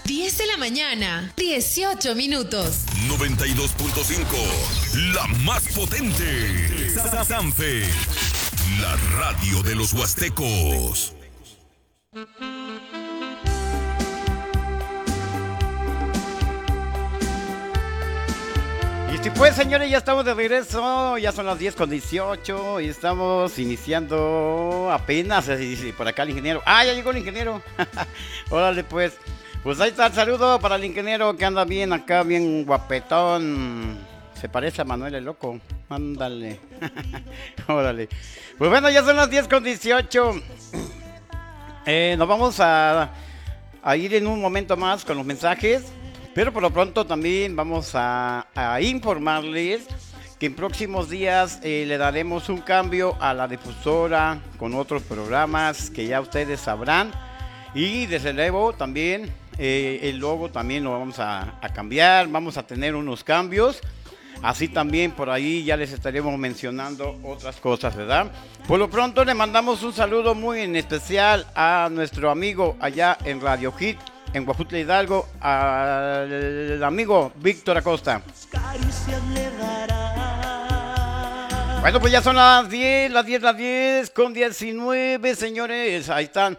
10 de la mañana, 18 minutos. 92.5, la más potente. Sanfe, la radio de los huastecos. Y si pues, señores, ya estamos de regreso, ya son las 10:18 y estamos iniciando apenas, por acá el ingeniero. ¡Ah, ya llegó el ingeniero! Órale pues. Pues ahí está el saludo para el ingeniero que anda bien acá, bien guapetón. Se parece a Manuel el Loco. Ándale. Órale. Pues bueno, ya son las 10:18. Nos vamos a ir en un momento más con los mensajes. Pero por lo pronto también vamos a informarles que en próximos días le daremos un cambio a la difusora con otros programas que ya ustedes sabrán. Y desde luego también el logo también lo vamos a cambiar, vamos a tener unos cambios. Así también por ahí ya les estaremos mencionando otras cosas, ¿verdad? Por lo pronto le mandamos un saludo muy en especial a nuestro amigo allá en Radio Hit, en Huajutla Hidalgo, al amigo Víctor Acosta. Bueno, pues ya son las 10 con 19, señores. Ahí están